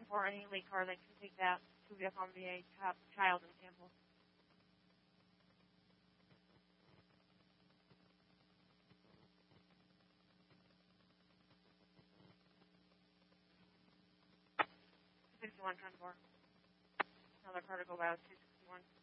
or any elite card that can take that to become a child example. $61.10 for. Another card to go by was $261.